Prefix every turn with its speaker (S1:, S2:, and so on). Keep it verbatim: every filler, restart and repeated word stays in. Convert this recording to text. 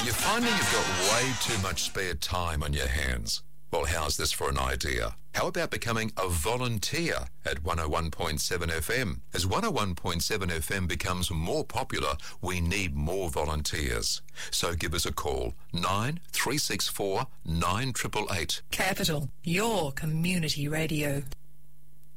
S1: Are you finding you've got way too much spare time on your hands? Well, how's this for an idea? How about becoming a volunteer at one oh one point seven F M? As one oh one point seven F M becomes more popular, we need more volunteers. So give us a call, nine three six four nine eight eight eight.
S2: Capital, your community radio.